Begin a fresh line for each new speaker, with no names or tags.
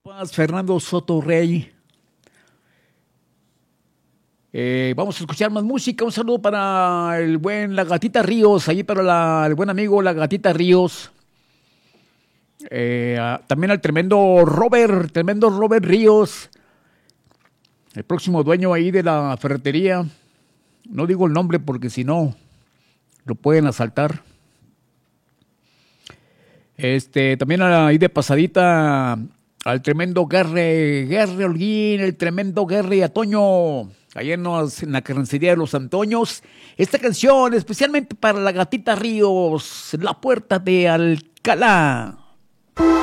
Fernando Soto Rey. Vamos a escuchar más música. Un saludo para el buen La Gatita Ríos, allí para el buen amigo La Gatita Ríos. También al tremendo Robert Ríos, el próximo dueño ahí de la ferretería. No digo el nombre porque si no lo pueden asaltar. También ahí de pasadita al tremendo Guerre Holguín, el tremendo Guerre Atoño, allá en la carnicería de los Antoños. Esta canción especialmente para La Gatita Ríos, La Puerta de Alcalá.